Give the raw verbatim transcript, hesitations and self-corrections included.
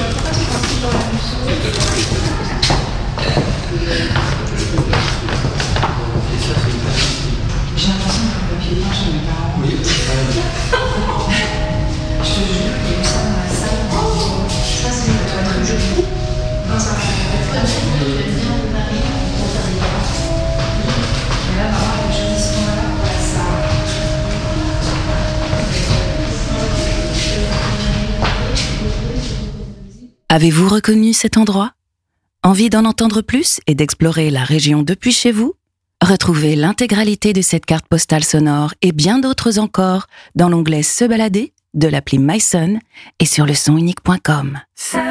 J'ai l'impression que le papier peint chez mes parents. Oui, je te jure, il y a eu ça dans la salle. Ça, c'est le toilette joli. Non, ça va. Mais là, maman, elle a choisi ce moment-là pour la salle. Avez-vous reconnu cet endroit ? Envie d'en entendre plus et d'explorer la région depuis chez vous ? Retrouvez l'intégralité de cette carte postale sonore et bien d'autres encore dans l'onglet Se balader de l'appli myson et sur le son unique point com.